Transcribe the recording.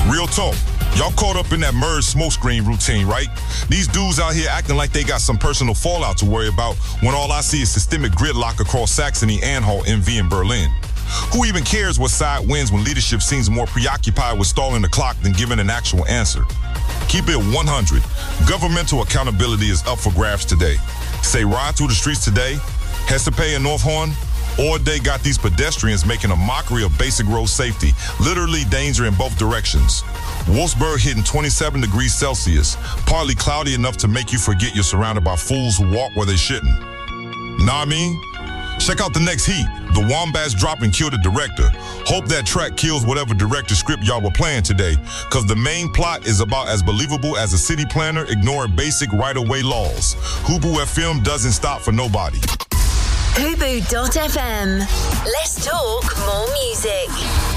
Real talk. Y'all caught up in that merge smokescreen routine, right? These dudes out here acting like they got some personal fallout to worry about when all I see is systemic gridlock across Saxony, Anhalt, MV, and Berlin. Who even cares what side wins when leadership seems more preoccupied with stalling the clock than giving an actual answer? Keep it 100. Governmental accountability is up for grabs today. Say ride through the streets today, Hesapay and North Horn, or they got these pedestrians making a mockery of basic road safety, literally danger in both directions. Wolfsburg hitting 27 degrees Celsius, partly cloudy enough to make you forget you're surrounded by fools who walk where they shouldn't. Know what I mean? Check out the next heat. The Wombats drop and kill the director. Hope that track kills whatever director script y'all were playing today, cause the main plot is about as believable as a city planner ignoring basic right-of-way laws. Hubu FM doesn't stop for nobody. Hubu.fm. Let's talk more music.